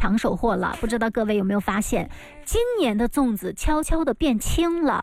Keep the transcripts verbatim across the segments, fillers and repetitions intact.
抢手货了。不知道各位有没有发现，今年的粽子悄悄地变轻了。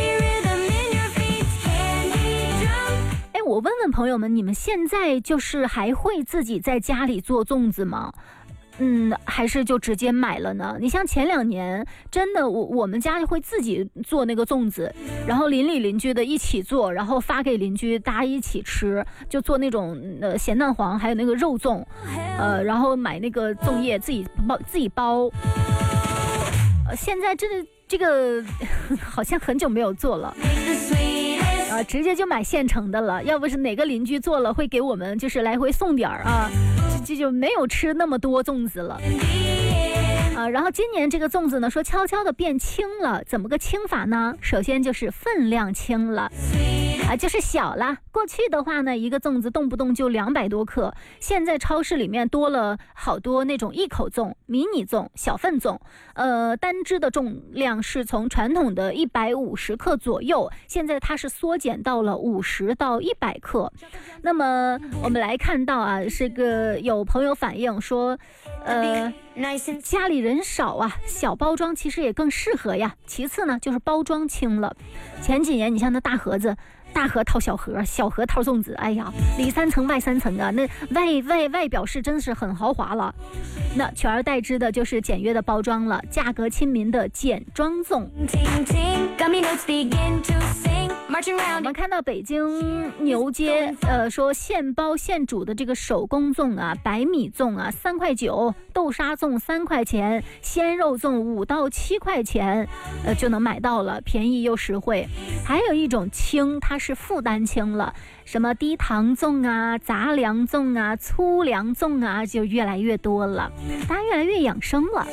哎，我问问朋友们，你们现在就是还会自己在家里做粽子吗？嗯，还是就直接买了呢？你像前两年，真的我我们家会自己做那个粽子，然后邻里邻居的一起做，然后发给邻居，大家一起吃，就做那种呃咸蛋黄，还有那个肉粽，呃，然后买那个粽叶自己包自己包。呃，现在真的这个好像很久没有做了。啊，直接就买现成的了，要不是哪个邻居做了会给我们就是来回送点儿啊，这就没有吃那么多粽子了。啊，然后今年这个粽子呢，说悄悄的变轻了，怎么个轻法呢？首先就是分量轻了，啊，就是小了。过去的话呢，一个粽子动不动就两百多克，现在超市里面多了好多那种一口粽、迷你粽、小份粽，呃，单只的重量是从传统的一百五十克左右，现在它是缩减到了五十到一百克。那么我们来看到啊，这个有朋友反映说，呃，家里人少啊，小包装其实也更适合呀。其次呢，就是包装轻了。前几年你像那大盒子。大盒套小盒，小盒套粽子，哎呀，里三层外三层啊，那外外外表是真是很豪华了。那取而代之的就是简约的包装了，价格亲民的简装粽。我们看到北京牛街，呃，说现包现煮的这个手工粽啊，白米粽啊，三块九，豆沙粽三块钱，鲜肉粽五到七块钱，呃，就能买到了，便宜又实惠。还有一种轻，它是负担轻了，什么低糖粽啊、杂粮粽啊、粗粮粽啊，就越来越多了，大家越来越养生了。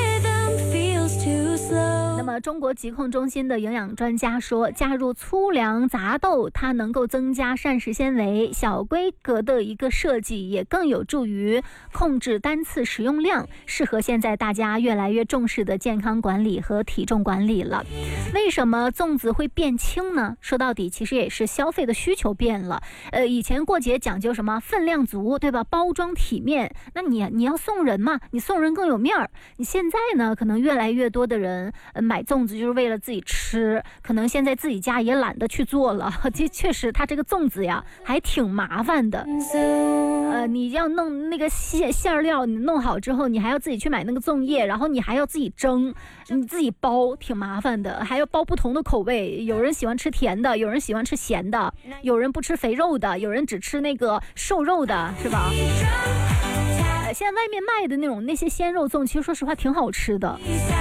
那么中国疾控中心的营养专家说，加入粗粮杂豆，它能够增加膳食纤维，小规格的一个设计也更有助于控制单次食用量，适合现在大家越来越重视的健康管理和体重管理了。为什么粽子会变轻呢？说到底其实也是消费的需求变了。呃，以前过节讲究什么分量足，对吧？包装体面，那你你要送人嘛，你送人更有面儿。你现在呢，可能越来越多的人、呃、买粽子就是为了自己吃，可能现在自己家也懒得去做了。这确实，它这个粽子呀还挺麻烦的。呃，你要弄那个馅馅料，你弄好之后，你还要自己去买那个粽叶，然后你还要自己蒸，你自己包，挺麻烦的。还要包不同的口味，有人喜欢吃甜的，有人喜欢吃咸的，有人不吃肥肉的，有人只吃那个瘦肉的，是吧？呃，现在外面卖的那种那些鲜肉粽，其实说实话挺好吃的。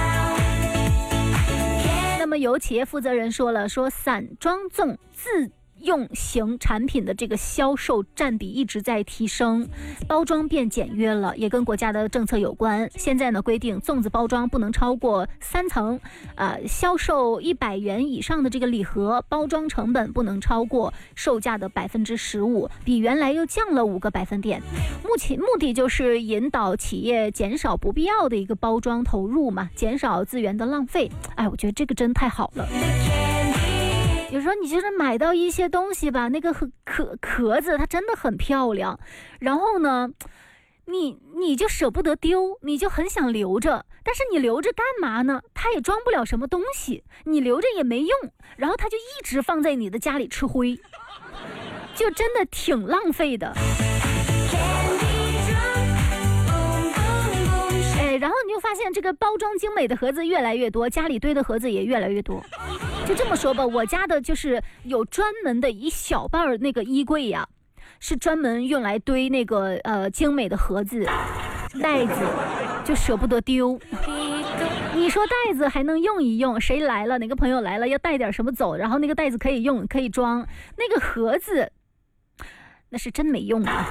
那么有企业负责人说了，说散装粽自用型产品的这个销售占比一直在提升，包装变简约了，也跟国家的政策有关。现在呢规定粽子包装不能超过三层，呃，销售一百元以上的这个礼盒，包装成本不能超过售价的百分之十五，比原来又降了五个百分点。目前目的就是引导企业减少不必要的一个包装投入嘛，减少资源的浪费。哎，我觉得这个真太好了。有时候你就是买到一些东西吧，那个壳壳子它真的很漂亮，然后呢你你就舍不得丢，你就很想留着，但是你留着干嘛呢？它也装不了什么东西，你留着也没用，然后它就一直放在你的家里吃灰，就真的挺浪费的。然后你就发现这个包装精美的盒子越来越多，家里堆的盒子也越来越多。就这么说吧，我家的就是有专门的一小半那个衣柜呀，是专门用来堆那个呃精美的盒子袋子，就舍不得丢。你说袋子还能用一用，谁来了哪个朋友来了要带点什么走，然后那个袋子可以用可以装，那个盒子那是真没用啊。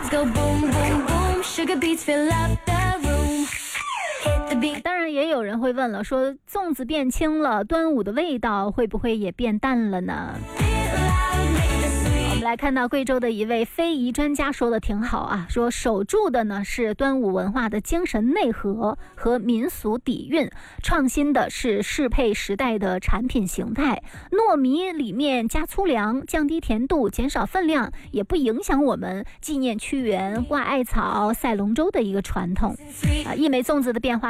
当然也有人会问了，说粽子变轻了，端午的味道会不会也变淡了呢？我们来看到贵州的一位非遗专家说的挺好啊，说守住的呢是端午文化的精神内核和民俗底蕴，创新的是适配时代的产品形态。糯米里面加粗粮，降低甜度，减少分量，也不影响我们纪念屈原、挂艾草、赛龙舟的一个传统。啊，一枚粽子的变化